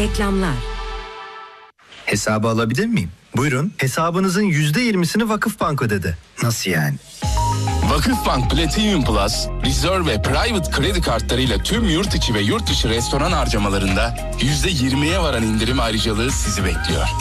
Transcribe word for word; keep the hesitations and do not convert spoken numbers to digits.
Reklamlar. Hesabı alabilir miyim? Buyurun. Hesabınızın yüzde yirmisini Vakıfbank ödedi. Nasıl yani? Vakıfbank Platinum Plus, Reserve ve Private kredi kartlarıyla tüm yurt içi ve yurt dışı restoran harcamalarında yüzde yirmiye varan indirim ayrıcalığı sizi bekliyor.